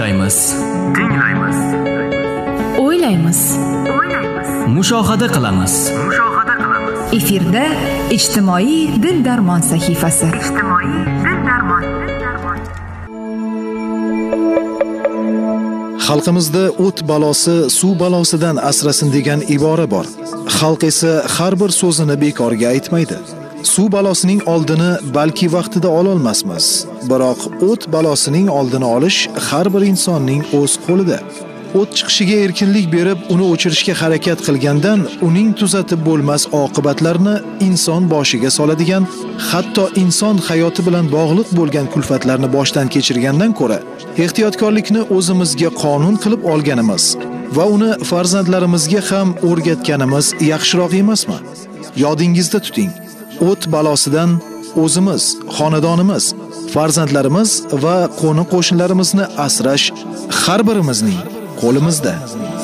Tinglaymiz. O'ylaymiz. Mushohada qilamiz. Efirda ijtimoiy dil-darmon sahifasi. Xalqimizda o't balosi suv balosidan asrasin degan ibora bor. Xalq esa har bir so'zini bekorga aytmaydi. Suv balosining oldini balki vaqtida ololmasmiz, biroq o't balosining oldini olish har bir insonning o'z qo'lida. O't chiqishiga erkinlik berib, uni o'chirishga harakat qilgandan uning tuzatib bo'lmas oqibatlarini inson boshiga soladigan, hatto inson hayoti bilan bog'liq bo'lgan kulfatlarni boshdan kechirgandan ko'ra, ehtiyotkorlikni o'zimizga qonun qilib olganimiz va uni farzandlarimizga ham o'rgatganimiz yaxshiroq emasmi? Yodingizda tuting. O't balosidan o'zimiz, xonadonimiz, farzandlarimiz va qo'ni-qo'shnilarimizni asrash har birimizning qo'limizda.